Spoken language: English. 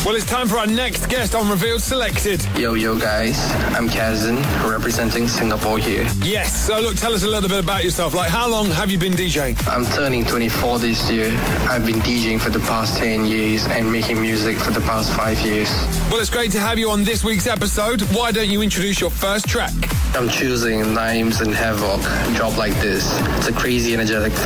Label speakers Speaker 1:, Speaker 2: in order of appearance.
Speaker 1: Well, it's time for our next guest on Revealed Selected.
Speaker 2: Yo, guys. I'm Kazin, representing Singapore here.
Speaker 1: Yes, so look, tell us a little bit about yourself. Like, how long have you been DJing?
Speaker 2: I'm turning 24 this year. I've been DJing for the past 10 years and making music for the past 5 years.
Speaker 1: Well, it's great to have you on this week's episode. Why don't you introduce your first track?
Speaker 2: I'm choosing Nimes and Havoc, Drop Like This. It's a crazy energetic